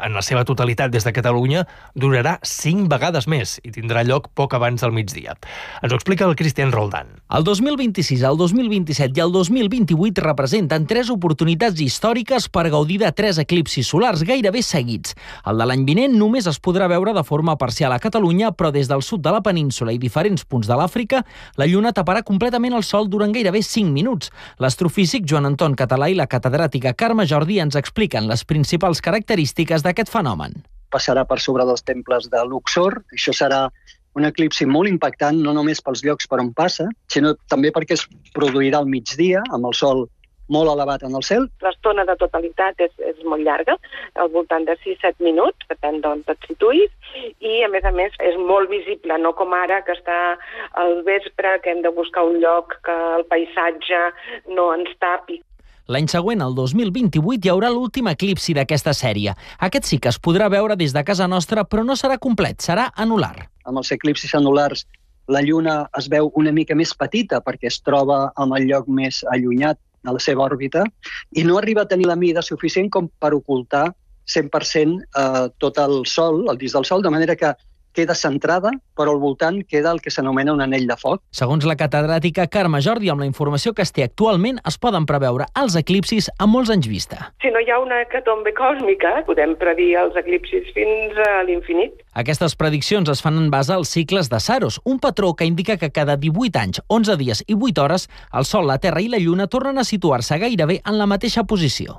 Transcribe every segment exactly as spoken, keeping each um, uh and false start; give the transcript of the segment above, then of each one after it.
en la seva totalitat des de Catalunya, durarà cinc vegades més i tindrà lloc poc abans del migdia. Ens ho explica el Cristian Roldán. El dos mil vint-i-sis, el dos mil vint-i-set i el dos mil vint-i-vuit representen tres oportunitats històriques per gaudir de tres eclipsis solars gairebé seguits. El de l'any vinent només es podrà veure de forma parcial a Catalunya, però des del sud de la península i diferents punts de l'Àfrica, la Lluna taparà completament el Sol durant gairebé cinc minuts. L'astrofísic Joan Anton Català i la catedràtica Carme Jordi ens expliquen les principals característiques d'aquest fenomen. Passarà per sobre dels temples de Luxor. Això serà un eclipsi molt impactant, no només pels llocs per on passa, sinó també perquè es produirà al migdia, amb el Sol molt elevat en el cel. L'estona de totalitat és, és molt llarga, al voltant de sis a set minuts, depèn d'on et situïs, i a més a més és molt visible, no com ara que està al vespre, que hem de buscar un lloc que el paisatge no ens tapi. L'any següent, el dos mil vint-i-vuit, hi haurà l'últim eclipsi d'aquesta sèrie. Aquest sí que es podrà veure des de casa nostra, però no serà complet, serà anular. Amb els eclipsis anulars, la Lluna es veu una mica més petita perquè es troba en el lloc més allunyat de la seva òrbita i no arriba a tenir la mida suficient com per ocultar cent per cent eh, tot el Sol, el disc del Sol, de manera que queda centrada, però al voltant queda el que s'anomena un anell de foc. Segons la catedràtica Carme Jordi, amb la informació que es té actualment, es poden preveure els eclipsis a molts anys vista. Si no hi ha una hecatombe còsmica, podem predir els eclipsis fins a l'infinit. Aquestes prediccions es fan en base als cicles de Saros, un patró que indica que cada divuit anys, onze dies i vuit hores, el Sol, la Terra i la Lluna tornen a situar-se gairebé en la mateixa posició.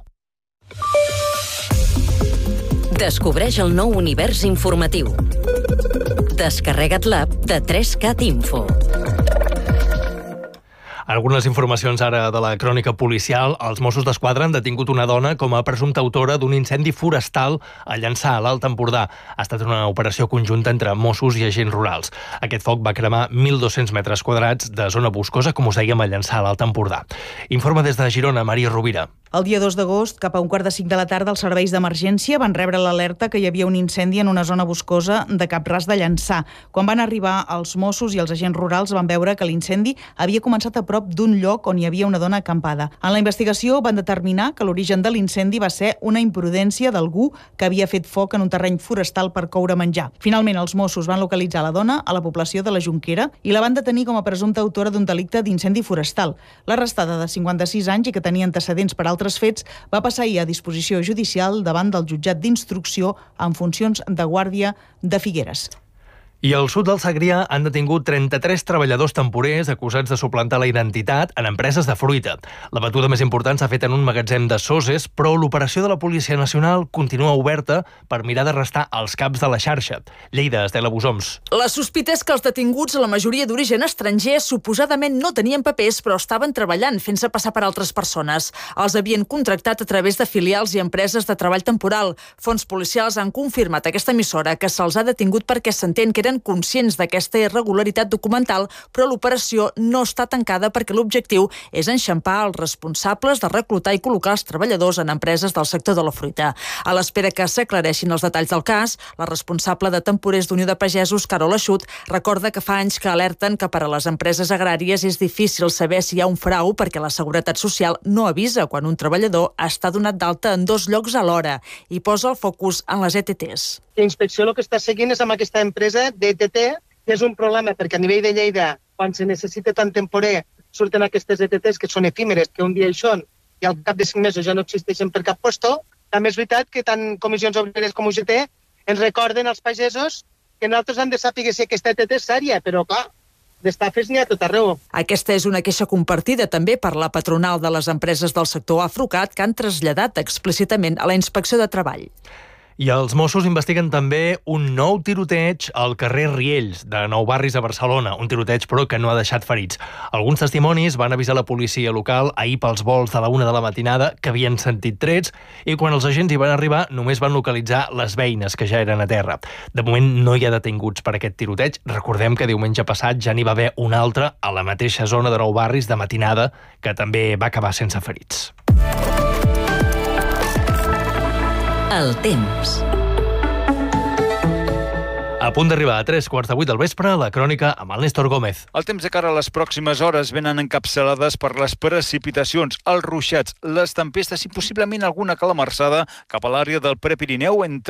Descobreix el nou univers informatiu. Descarrega't l'app de tres cat Info. Algunes informacions ara de la crònica policial. Els Mossos d'Esquadra han detingut una dona com a presumpta autora d'un incendi forestal a Llançà, a l'Alt Empordà. Ha estat una operació conjunta entre Mossos i agents rurals. Aquest foc va cremar mil dos-cents metres quadrats de zona boscosa, com us dèiem, a Llançà, a l'Alt Empordà. Informa des de Girona, Maria Rovira. El dia dos d'agost, cap a un quart de cinc de la tarda, els serveis d'emergència van rebre l'alerta que hi havia un incendi en una zona boscosa de Cap Ras de Llançà. Quan van arribar els Mossos i els agents rurals van veure que l'incendi havia començat a prop d'un lloc on hi havia una dona acampada. En la investigació van determinar que l'origen de l'incendi va ser una imprudència d'algú que havia fet foc en un terreny forestal per coure menjar. Finalment, els Mossos van localitzar la dona a la població de la Jonquera i la van detenir com a presumpta autora d'un delicte d'incendi forestal. L'arrestada, de cinquanta-sis anys i que tenia antecedents per altres fets, va passar ahir a disposició judicial davant del jutjat d'instrucció en funcions de guàrdia de Figueres. I al sud del Segrià han detingut trenta-tres treballadors temporers acusats de suplantar la identitat en empreses de fruita. La batuda més important s'ha fet en un magatzem de Soses, però l'operació de la Policia Nacional continua oberta per mirar d'arrestar els caps de la xarxa. Lleida, Estela Busoms. La sospita és que els detinguts, la majoria d'origen estranger, suposadament no tenien papers, però estaven treballant, fent-se passar per altres persones. Els havien contractat a través de filials i empreses de treball temporal. Fons policials han confirmat a aquesta emissora que se'ls ha detingut perquè s'entén que eren conscients d'aquesta irregularitat documental, però l'operació no està tancada perquè l'objectiu és enxampar els responsables de reclutar i col·locar els treballadors en empreses del sector de la fruita. A l'espera que s'aclareixin els detalls del cas, la responsable de temporers d'Unió de Pagesos, Carola Xut, recorda que fa anys que alerten que per a les empreses agràries és difícil saber si hi ha un frau perquè la Seguretat Social no avisa quan un treballador està donat d'alta en dos llocs alhora i posa el focus en les E T Ts. La inspecció el que està seguint és amb aquesta empresa d'E T T, que és un problema perquè a nivell de Lleida, quan se necessita tant temporer, surten aquestes E T Ts que són efímeres, que un dia hi són i al cap de cinc mesos ja no existeixen per cap puesto. També és veritat que tant Comissions Obreres com U G T ens recorden als pagesos que nosaltres hem de saber si aquesta E T T és sèria, però clar, d'estafes n'hi ha tot arreu. Aquesta és una queixa compartida també per la patronal de les empreses del sector Afrucat, que han traslladat explícitament a la Inspecció de Treball. I els Mossos investiguen també un nou tiroteig al carrer Riells, de Nou Barris a Barcelona. Un tiroteig, però, que no ha deixat ferits. Alguns testimonis van avisar la policia local ahir pels vols de la una de la matinada que havien sentit trets i quan els agents hi van arribar només van localitzar les veïnes que ja eren a terra. De moment no hi ha detinguts per aquest tiroteig. Recordem que diumenge passat ja n'hi va haver un altre a la mateixa zona de Nou Barris de matinada que també va acabar sense ferits. El temps. A punt d'arribar a tres quarts de vuit del vespre, la crònica amb el Néstor Gómez. El temps de cara a les pròximes hores venen encapçalades per les precipitacions, els ruixats, les tempestes i possiblement alguna calamarsada cap a l'àrea del Prepirineu entre